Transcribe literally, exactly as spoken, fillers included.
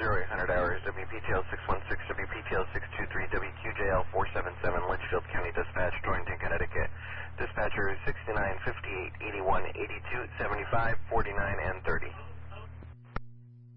zero eight hundred hours, W P T L six one six, W P T L six two three, W Q J L four seven seven, Litchfield County Dispatch, Torrington, Connecticut. Dispatcher sixty-nine, fifty-eight, eighty-one, eighty-two, seventy-five, forty-nine, and thirty.